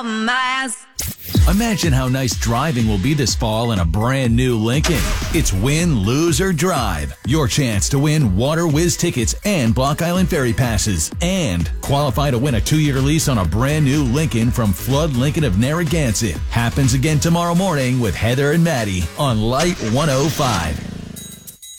dumbass. Imagine how nice driving will be this fall in a brand new Lincoln. It's win, lose, or drive. Your chance to win Water Whiz tickets and Block Island Ferry passes. And qualify to win a 2-year lease on a brand new Lincoln from Flood Lincoln of Narragansett. Happens again tomorrow morning with Heather and Maddie on Light 105.